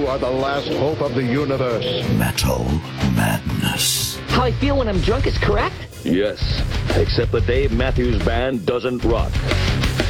are the last hope of the universe. Metal Madness. How I feel when I'm drunk is correct? Yes, except the Dave Matthews Band doesn't rock.